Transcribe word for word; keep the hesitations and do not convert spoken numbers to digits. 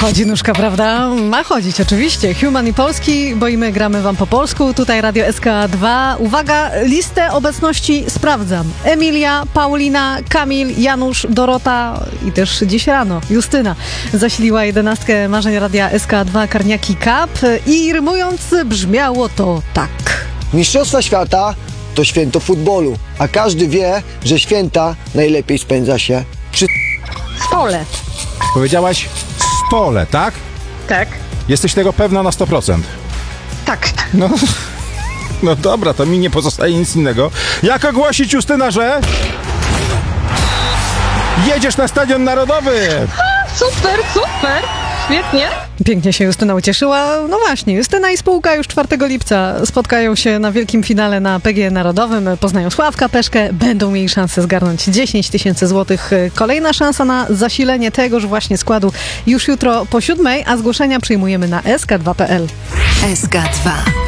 Chodzi nóżka, prawda? Ma chodzić, oczywiście. Human i Polski, bo i my gramy wam po polsku. Tutaj Radio S K dwa. Uwaga, listę obecności sprawdzam. Emilia, Paulina, Kamil, Janusz, Dorota i też dziś rano Justyna zasiliła jedenastkę marzeń Radia S K dwa Karniaki Cup i rymując brzmiało to tak. Mistrzostwa świata to święto futbolu, a każdy wie, że święta najlepiej spędza się przy Stole. Powiedziałaś stole, tak? Tak. Jesteś tego pewna na sto procent? Tak. No, no dobra, to mi nie pozostaje nic innego. Jak ogłosić, Justyna, że jedziesz na Stadion Narodowy? Super, super. Świetnie. Pięknie się Justyna ucieszyła. No właśnie, Justyna i spółka już czwartego lipca spotkają się na wielkim finale na P G E Narodowym. Poznają Sławka Peszkę, będą mieli szansę zgarnąć dziesięć tysięcy złotych. Kolejna szansa na zasilenie tegoż właśnie składu już jutro po siódmej, a zgłoszenia przyjmujemy na S K dwa kropka P L. S K dwa.